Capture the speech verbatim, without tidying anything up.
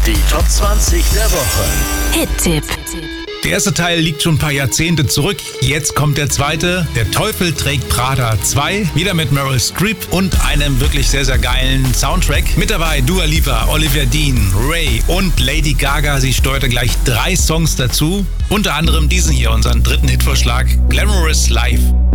Die Top zwanzig der Woche. Hit-Tipp. Der erste Teil liegt schon ein paar Jahrzehnte zurück. Jetzt kommt der zweite. Der Teufel trägt Prada zwei. Wieder mit Meryl Streep und einem wirklich sehr, sehr geilen Soundtrack. Mit dabei Dua Lipa, Olivia Dean, Ray und Lady Gaga. Sie steuerte gleich drei Songs dazu. Unter anderem diesen hier, unseren dritten Hitvorschlag, Glamorous Life.